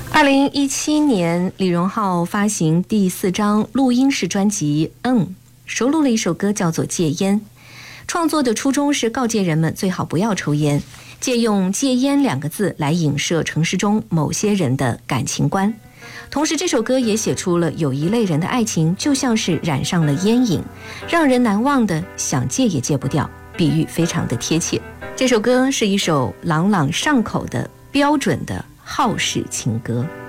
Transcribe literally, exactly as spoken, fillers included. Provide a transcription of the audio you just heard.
二零一七年，李荣浩发行第四张录音室专辑《嗯》，收录了一首歌叫做《戒烟》。创作的初衷是告诫人们最好不要抽烟，借用戒烟两个字来影射城市中某些人的感情观。同时这首歌也写出了有一类人的爱情就像是染上了烟瘾，让人难忘的想戒也戒不掉，比喻非常的贴切。这首歌是一首朗朗上口的标准的好事情歌。